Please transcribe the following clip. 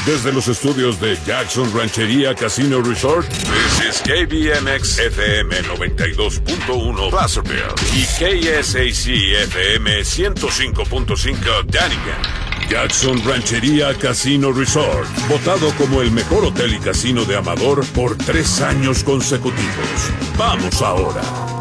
Desde los estudios de Jackson Ranchería Casino Resort, this is KBMX FM 92.1 Placerville y KSAC FM 105.5 Dunnigan. Jackson Ranchería Casino Resort, votado como el mejor hotel y casino de Amador por 3 años consecutivos. Vamos ahora.